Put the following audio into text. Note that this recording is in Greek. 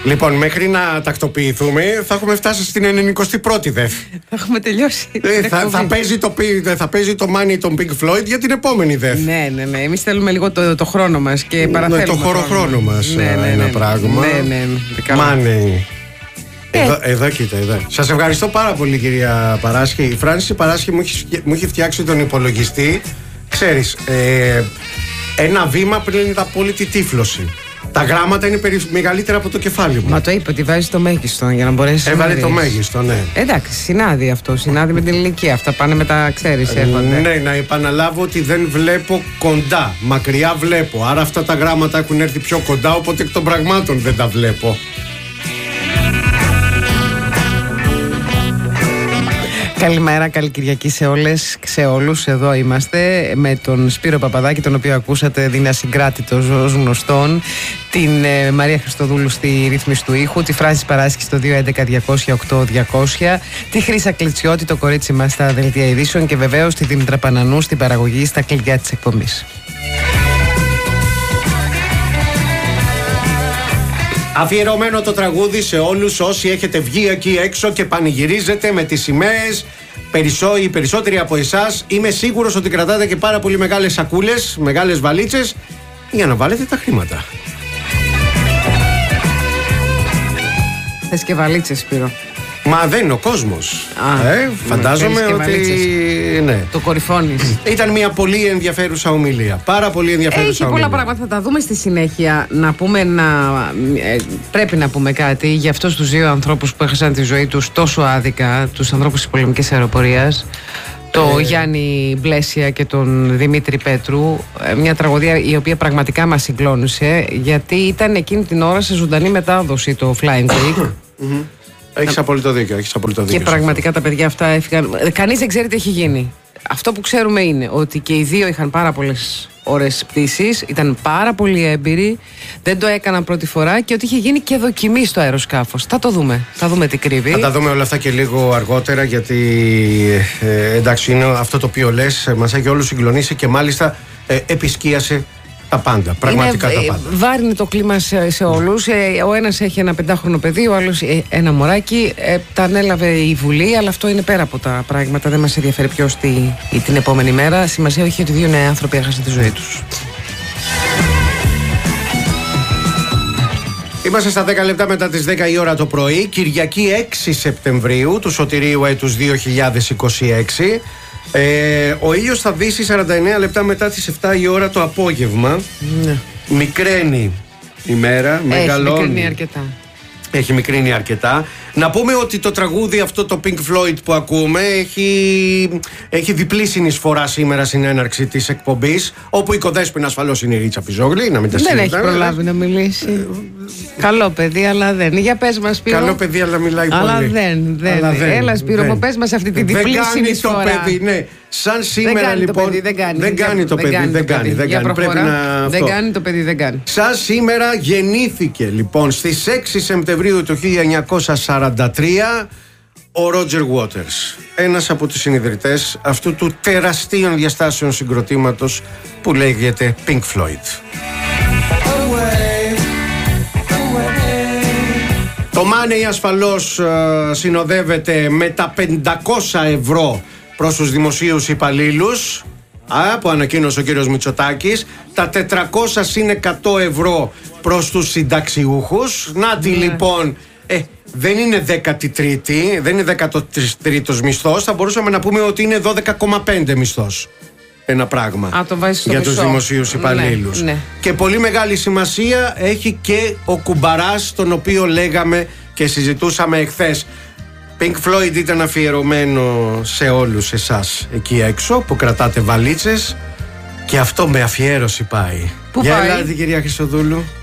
Λοιπόν, μέχρι να τακτοποιηθούμε, θα έχουμε φτάσει στην 91η ΔΕΦ. Θα έχουμε τελειώσει. Θα παίζει το Money των Pink Floyd για την επόμενη ΔΕΦ. Ναι. Εμείς θέλουμε λίγο το χρόνο μας και παραθέλουμε. Το χρόνο μας. Ένα πράγμα. Ναι. Money. Εδώ, κοίτα, εδώ. Σας ευχαριστώ πάρα πολύ, κυρία Παράσχη. Η Φράνση Παράσχη μου έχει φτιάξει τον υπολογιστή. Ξέρεις, ένα βήμα πριν την απόλυτη τύφλωση. Τα γράμματα είναι μεγαλύτερα από το κεφάλι μου. Μα το είπε ότι βάζει το μέγιστο για να μπορέσει. Έβαλε το μέγιστο, ναι. Εντάξει, συνάδει αυτό. Συνάδει με την ηλικία. Αυτά πάνε μετά, ξέρεις, έρχονται. Ναι, να επαναλάβω ότι δεν βλέπω κοντά. Μακριά βλέπω. Άρα αυτά τα γράμματα έχουν έρθει πιο κοντά, οπότε εκ των πραγμάτων δεν τα βλέπω. Καλημέρα, καλή Κυριακή σε όλες, σε όλους. Εδώ είμαστε με τον Σπύρο Παπαδάκη, τον οποίο ακούσατε, είναι ασυγκράτητος ως γνωστόν, την Μαρία Χριστοδούλου στη ρύθμιση του ήχου, τη Φράνση Παράσχη στο 211-200-8200, τη Χρύσα Κλητσιώτη, το κορίτσι μας στα δελτία ειδήσεων και βεβαίως τη Δήμητρα Πανανού στην παραγωγή στα κλειδιά της εκπομπής. Αφιερωμένο το τραγούδι σε όλους όσοι έχετε βγει εκεί έξω και πανηγυρίζετε με τις σημαίες. Οι περισσότεροι από εσάς είμαι σίγουρος ότι κρατάτε και πάρα πολύ μεγάλες σακούλες, μεγάλες βαλίτσες για να βάλετε τα χρήματα. Θες και βαλίτσες, Σπύρο? Μα δεν είναι ο κόσμος. Φαντάζομαι ότι. Ναι. Το κορυφώνεις. Ήταν μια πολύ ενδιαφέρουσα ομιλία. Πάρα πολύ ενδιαφέρουσα ομιλία. Πολλά πράγματα θα τα δούμε στη συνέχεια. Πρέπει να πούμε κάτι για αυτούς τους δύο ανθρώπους που έχασαν τη ζωή τους τόσο άδικα, τους ανθρώπους της πολεμικής αεροπορίας. Το Γιάννη Μπλέσια και τον Δημήτρη Πέτρου. Μια τραγωδία η οποία πραγματικά μας συγκλώνησε, γιατί ήταν εκείνη την ώρα σε ζωντανή μετάδοση το Flying Week. Έχεις απόλυτο δίκιο. Και πραγματικά τα παιδιά αυτά έφυγαν. Κανείς δεν ξέρει τι έχει γίνει. Αυτό που ξέρουμε είναι ότι και οι δύο είχαν πάρα πολλές ώρες πτήσης, ήταν πάρα πολύ έμπειροι, δεν το έκαναν πρώτη φορά και ότι είχε γίνει και δοκιμή στο αεροσκάφος. Θα το δούμε. Θα δούμε τι κρύβει. Θα τα δούμε όλα αυτά και λίγο αργότερα, γιατί εντάξει, είναι αυτό το οποίο λες, μας έχει όλους συγκλονίσει και μάλιστα επισκίασε τα πάντα. Πραγματικά τα πάντα. Βάρινε το κλίμα σε όλους. Ο ένας έχει ένα 5χρονο παιδί, ο άλλος ένα μωράκι. Τα ανέλαβε η Βουλή, αλλά αυτό είναι πέρα από τα πράγματα. Δεν μας ενδιαφέρει ποιος την επόμενη μέρα. Σημασία έχει ότι δύο νέοι άνθρωποι έχασαν τη ζωή τους. Είμαστε στα 10 λεπτά μετά τις 10 η ώρα το πρωί, Κυριακή 6 Σεπτεμβρίου του σωτηρίου έτους 2026. Ο ήλιος θα δύσει 49 λεπτά μετά τις 7 η ώρα το απόγευμα. Ναι. Μικραίνει η μέρα, μεγαλώνει. Έχει μικρύνει αρκετά. Να πούμε ότι το τραγούδι αυτό, το Pink Floyd που ακούμε, έχει διπλή συνεισφορά σήμερα στην έναρξη της εκπομπής, όπου η κοδέσποινα ασφαλώς είναι η Ρίτσα Πιζόγλη. Δεν έχει προλάβει να μιλήσει. Καλό παιδί, αλλά δεν. Για πες μας, Σπύρο. Καλό παιδί, αλλά μιλάει πολύ. Αλλά δεν. Έλα, Σπύρο, μου πες μας αυτή την διπλή συνεισφορά. Δεν κάνει το παιδί, ναι. Σαν σήμερα λοιπόν. Δεν κάνει το παιδί. Δεν κάνει. Δεν κάνει το παιδί, δεν κάνει. Σαν σήμερα γεννήθηκε λοιπόν στις 6 Σεπτεμβρίου του 1943 ο Ρότζερ Waters, ένας από τους συνιδρυτές αυτού του τεραστίων διαστάσεων συγκροτήματος που λέγεται Pink Floyd. Το Money ασφαλώς συνοδεύεται με τα 500 ευρώ προς τους δημοσίους υπαλλήλους που ανακοίνωσε ο κύριος Μητσοτάκης, τα 400 συν 100 ευρώ προς τους συνταξιούχους. Νάτι λοιπόν, δεν είναι 13η, δεν είναι 13ος μισθός, θα μπορούσαμε να πούμε ότι είναι 12,5 μισθός. Ένα πράγμα για τους δημοσίους υπαλλήλους. Ναι. Και πολύ μεγάλη σημασία έχει και ο κουμπαράς, τον οποίο λέγαμε και συζητούσαμε εχθές. Pink Floyd ήταν αφιερωμένο σε όλους εσάς εκεί έξω που κρατάτε βαλίτσες, και αυτό με αφιέρωση πάει. Πού Για πάει? ελάτε, κυρία Χριστοδούλου.